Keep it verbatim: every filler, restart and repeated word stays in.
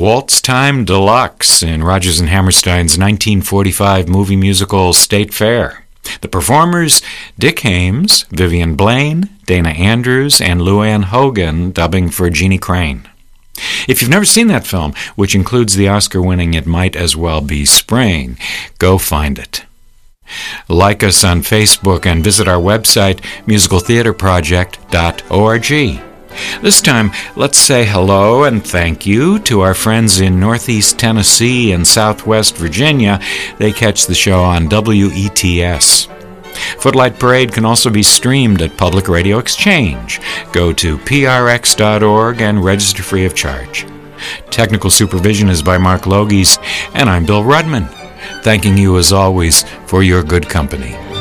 Waltz Time Deluxe in Rodgers and Hammerstein's nineteen forty-five movie musical State Fair. The performers, Dick Haymes, Vivian Blaine, Dana Andrews, and Luann Hogan dubbing for Jeannie Crane. If you've never seen that film, which includes the Oscar-winning It Might As Well Be Spring, go find it. Like us on Facebook and visit our website, musical theater project dot org. This time, let's say hello and thank you to our friends in Northeast Tennessee and Southwest Virginia. They catch the show on W E T S. Footlight Parade can also be streamed at Public Radio Exchange. Go to P R X dot org and register free of charge. Technical supervision is by Mark Logies, and I'm Bill Rudman, thanking you as always for your good company.